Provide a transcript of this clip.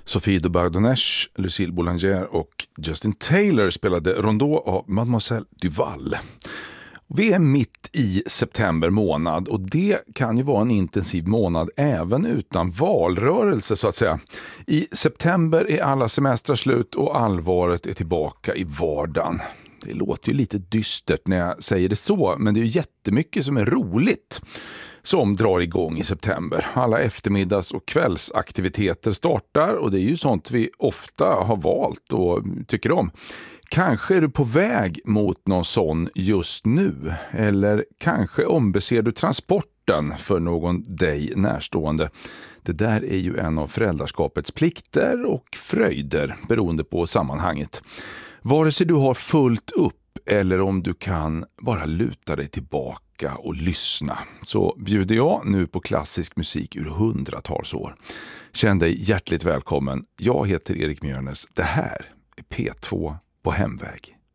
Sophie de Bourdonnais, Lucille Boulanger och Justin Taylor spelade Rondeau av Mademoiselle Duval. Vi är mitt i september månad och det kan ju vara en intensiv månad även utan valrörelse så att säga. I september är alla semestrar slut och allvaret är tillbaka i vardagen. Det låter ju lite dystert när jag säger det så, men det är ju jättemycket som är roligt som drar igång i september. Alla eftermiddags- och kvällsaktiviteter startar och det är ju sånt vi ofta har valt och tycker om. Kanske är du på väg mot någon sån just nu eller kanske ombeser du transporten för någon dig närstående. Det där är ju en av föräldraskapets plikter och fröjder beroende på sammanhanget. Vare sig du har fullt upp eller om du kan bara luta dig tillbaka och lyssna så bjuder jag nu på klassisk musik ur hundratals år. Känn dig hjärtligt välkommen. Jag heter Erik Mjörnes. Det här är P2 på hemväg.